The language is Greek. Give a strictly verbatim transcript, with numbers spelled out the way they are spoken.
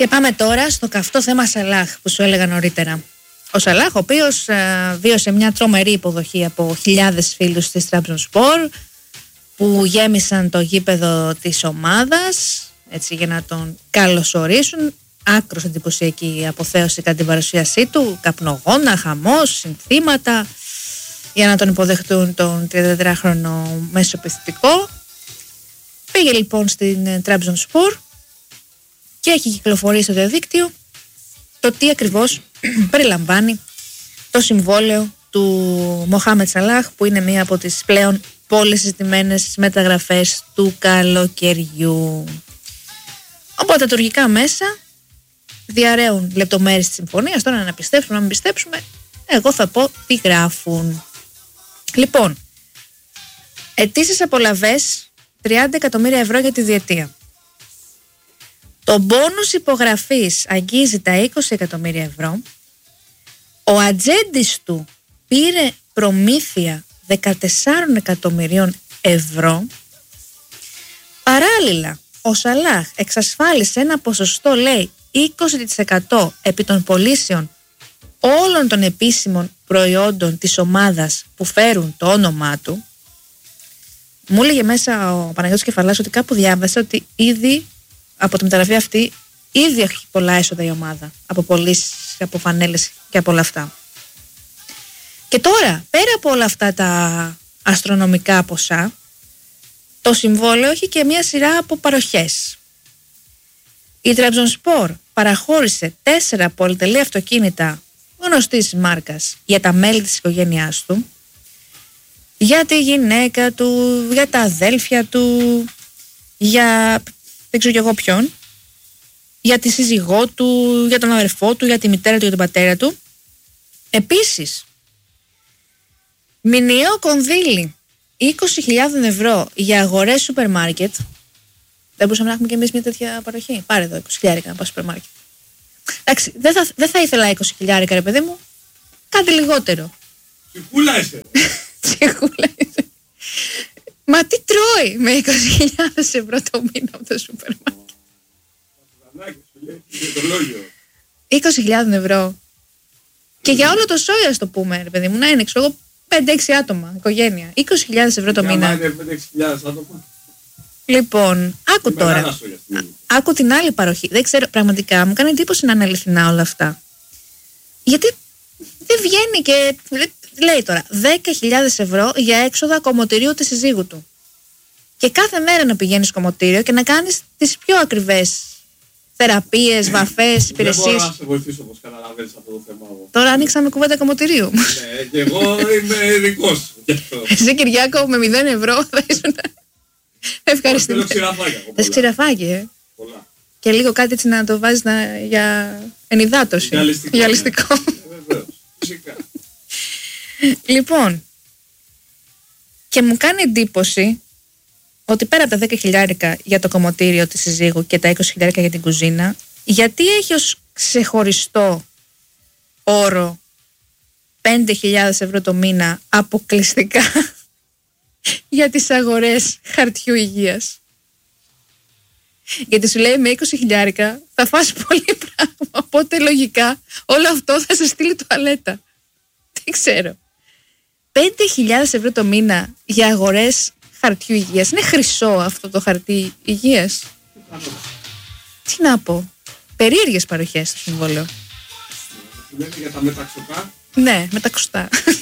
Και πάμε τώρα στο καυτό θέμα Σαλάχ που σου έλεγα νωρίτερα. Ο Σαλάχ, ο οποίος ε, βίωσε μια τρομερή υποδοχή από χιλιάδες φίλους της Τραμπζονσπορ που γέμισαν το γήπεδο της ομάδας έτσι, για να τον καλωσορίσουν. Άκρως εντυπωσιακή η αποθέωση κατά την παρουσίασή του, καπνογόνα, χαμός, συνθήματα για να τον υποδεχτούν τον τριαντατετράχρονο μεσοπαιδευτικό. Πήγε λοιπόν στην Τραμπζονσπορ και έχει κυκλοφορήσει στο διαδίκτυο το τι ακριβώς περιλαμβάνει το συμβόλαιο του Μοχάμετ Σαλάχ, που είναι μία από τις πλέον πολύ συζητημένες μεταγραφές του καλοκαιριού. Οπότε τα τουρκικά μέσα διαρρέουν λεπτομέρειες της συμφωνίας. Τώρα να πιστέψουμε, να μην πιστέψουμε, εγώ θα πω τι γράφουν. Λοιπόν, ετήσιες απολαβές τριάντα εκατομμύρια ευρώ για τη διετία. Το μπόνους υπογραφής αγγίζει τα είκοσι εκατομμύρια ευρώ. Ο ατζέντης του πήρε προμήθεια δεκατέσσερα εκατομμυρίων ευρώ. Παράλληλα, ο Σαλάχ εξασφάλισε ένα ποσοστό, λέει, είκοσι τοις εκατό επί των πωλήσεων όλων των επίσημων προϊόντων της ομάδας που φέρουν το όνομά του. Μου έλεγε μέσα ο Παναγιώτης Κεφαλάς ότι κάπου διάβασα ότι ήδη από τη μεταγραφή αυτή ήδη έχει πολλά έσοδα η ομάδα από πωλήσεις, από φανέλες και από όλα αυτά. Και τώρα, πέρα από όλα αυτά τα αστρονομικά ποσά, το συμβόλαιο έχει και μια σειρά από παροχές. Η Τραμπζονσπορ παραχώρησε τέσσερα πολυτελή αυτοκίνητα γνωστής μάρκας για τα μέλη της οικογένειάς του, για τη γυναίκα του, για τα αδέλφια του, για δεν ξέρω κι εγώ ποιον, για τη σύζυγό του, για τον αδερφό του, για τη μητέρα του, για τον πατέρα του. Επίσης, μηνιαίο κονδύλι είκοσι χιλιάδες ευρώ για αγορές σούπερ μάρκετ. Δεν μπορούσαμε να έχουμε και εμείς μια τέτοια παροχή? Πάρε εδώ είκοσι χιλιάδες να πάω σούπερ μάρκετ. Εντάξει, δεν θα, δεν θα ήθελα είκοσι χιλιάδες, ρε παιδί μου. Κάτι λιγότερο. Ψυχούλα είσαι. Ψυχούλα είσαι. Μα τι τρώει με είκοσι χιλιάδες ευρώ το μήνα από το σούπερ μάρκετ? είκοσι χιλιάδες ευρώ. Και για όλο το σόι, ας το πούμε, ρε παιδί μου, να είναι, ξέρω εγώ, πέντε έξι άτομα, οικογένεια. είκοσι χιλιάδες ευρώ το μήνα. πέντε έξι χιλιάδες άτομα. Λοιπόν, άκου τώρα. Άκου την άλλη παροχή. Δεν ξέρω, πραγματικά μου κάνει εντύπωση να είναι αληθινά όλα αυτά. Γιατί δεν βγαίνει και. Λέει τώρα δέκα χιλιάδες ευρώ για έξοδα κομμωτηρίου της συζύγου του. Και κάθε μέρα να πηγαίνεις στο κομμωτήριο και να κάνεις τις πιο ακριβές θεραπείες, βαφές, υπηρεσίες. Δεν μπορώ να σε βοηθήσω όπως καταλαβαίνεις αυτό το θέμα. Τώρα ανοίξαμε κουβέντα κομμωτηρίου. Ναι, και εγώ είμαι ειδικός. Εσύ, Κυριάκο, με μηδέν ευρώ θα ήσουν ευχαριστημένο. Θέλω ξηραφάκια. Θες ξηραφάκι, ε. Πολλά. Και λίγο κάτι έτσι να το βάζεις να... για ενυδάτωση. Για ληστικό. Βεβαίως, φυσικά. Λοιπόν, και μου κάνει εντύπωση ότι πέρα από τα δέκα χιλιάρικα για το κομμωτήριο της συζύγου και τα είκοσι χιλιάρικα για την κουζίνα, γιατί έχει ως ξεχωριστό όρο πέντε χιλιάδες ευρώ το μήνα αποκλειστικά για τις αγορές χαρτιού υγείας? Γιατί σου λέει με είκοσι χιλιάρικα θα φας πολύ πράγμα, οπότε λογικά όλο αυτό θα σε στείλει τουαλέτα. Δεν ξέρω. πέντε χιλιάδες ευρώ το μήνα για αγορές χαρτιού υγείας. Είναι χρυσό αυτό το χαρτί υγείας? Τι να πω. Περίεργες παροχές στο συμβόλαιο. Λέτε για τα μεταξωτά. Ναι, μεταξωτά.